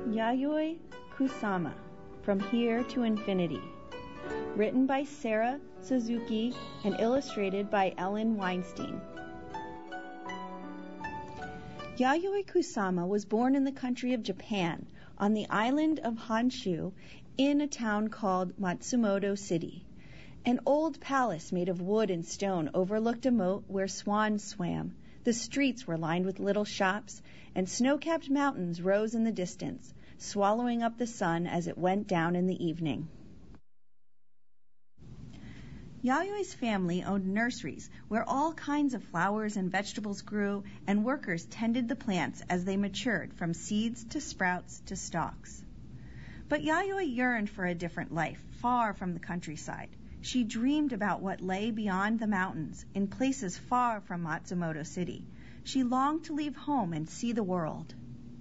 Yayoi Kusama, From Here to Infinity, written by Sarah Suzuki and illustrated by Ellen Weinstein. Yayoi Kusama was born in the country of Japan, on the island of Honshu, in a town called Matsumoto City. An old palace made of wood and stone overlooked a moat where swans swam. The streets were lined with little shops, and snow-capped mountains rose in the distance, swallowing up the sun as it went down in the evening. Yayoi's family owned nurseries where all kinds of flowers and vegetables grew, and workers tended the plants as they matured from seeds to sprouts to stalks. But Yayoi yearned for a different life, far from the countryside. She dreamed about what lay beyond the mountains, in places far from Matsumoto City. She longed to leave home and see the world.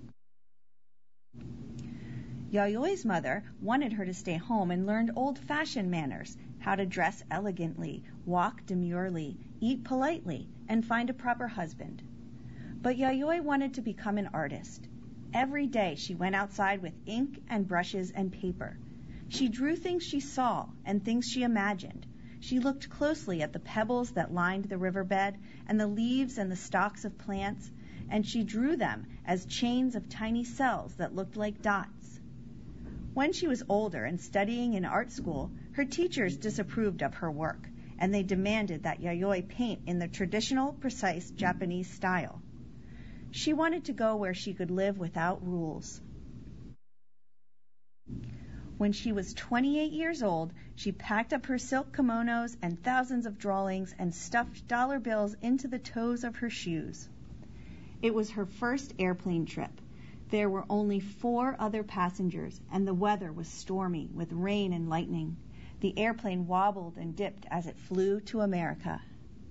Yayoi's mother wanted her to stay home and learn old-fashioned manners, how to dress elegantly, walk demurely, eat politely, and find a proper husband. But Yayoi wanted to become an artist. Every day she went outside with ink and brushes and paper. She drew things she saw and things she imagined. She looked closely at the pebbles that lined the riverbed and the leaves and the stalks of plants, and she drew them as chains of tiny cells that looked like dots. When she was older and studying in art school, her teachers disapproved of her work, and they demanded that Yayoi paint in the traditional, precise Japanese style. She wanted to go where she could live without rules. When she was 28 years old, she packed up her silk kimonos and thousands of drawings and stuffed dollar bills into the toes of her shoes. It was her first airplane trip. There were only 4 other passengers, and the weather was stormy with rain and lightning. The airplane wobbled and dipped as it flew to America.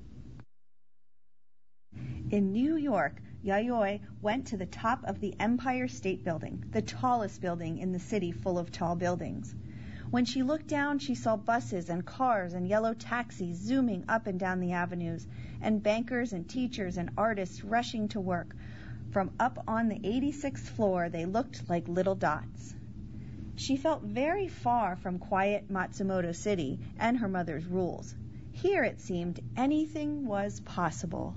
In New York, Yayoi went to the top of the Empire State Building, the tallest building in the city full of tall buildings. When she looked down, she saw buses and cars and yellow taxis zooming up and down the avenues, and bankers and teachers and artists rushing to work. From up on the 86th floor, they looked like little dots. She felt very far from quiet Matsumoto City and her mother's rules. Here, it seemed, anything was possible.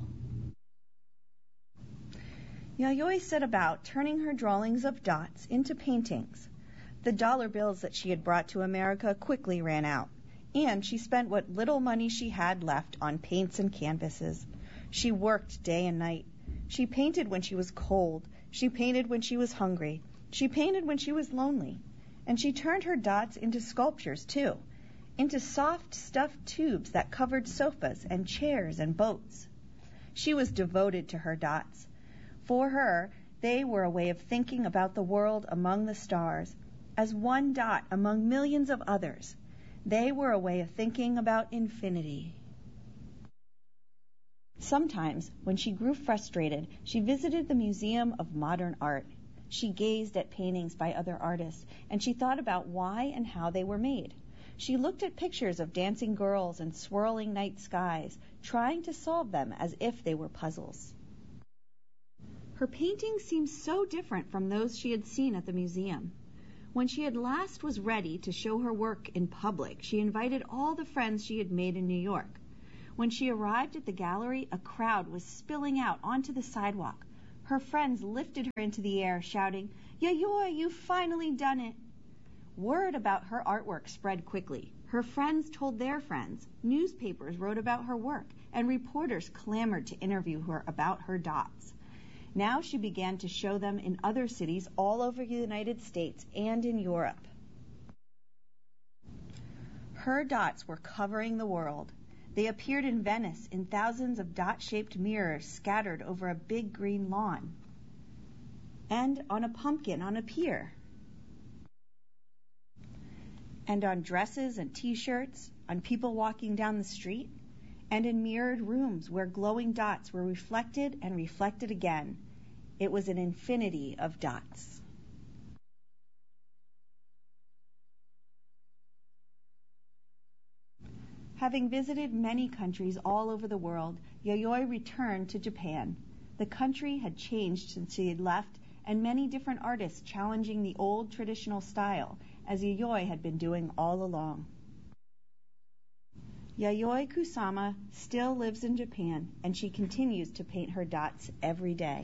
Yayoi set about turning her drawings of dots into paintings. The dollar bills that she had brought to America quickly ran out, and she spent what little money she had left on paints and canvases. She worked day and night. She painted when she was cold. She painted when she was hungry. She painted when she was lonely. And she turned her dots into sculptures, too, into soft stuffed tubes that covered sofas and chairs and boats. She was devoted to her dots. For her, they were a way of thinking about the world among the stars, as one dot among millions of others. They were a way of thinking about infinity. Sometimes, when she grew frustrated, she visited the Museum of Modern Art. She gazed at paintings by other artists, and she thought about why and how they were made. She looked at pictures of dancing girls and swirling night skies, trying to solve them as if they were puzzles. Her paintings seemed so different from those she had seen at the museum. When she at last was ready to show her work in public, she invited all the friends she had made in New York. When she arrived at the gallery, a crowd was spilling out onto the sidewalk. Her friends lifted her into the air, shouting, "Yayoi, you've finally done it!" Word about her artwork spread quickly. Her friends told their friends. Newspapers wrote about her work, and reporters clamored to interview her about her dots. Now she began to show them in other cities all over the United States and in Europe. Her dots were covering the world. They appeared in Venice in thousands of dot-shaped mirrors scattered over a big green lawn, and on a pumpkin on a pier, and on dresses and T-shirts, on people walking down the street, and in mirrored rooms where glowing dots were reflected and reflected again. It was an infinity of dots. Having visited many countries all over the world, Yayoi returned to Japan. The country had changed since she had left, and many different artists challenging the old traditional style, as Yayoi had been doing all along. Yayoi Kusama still lives in Japan, and she continues to paint her dots every day.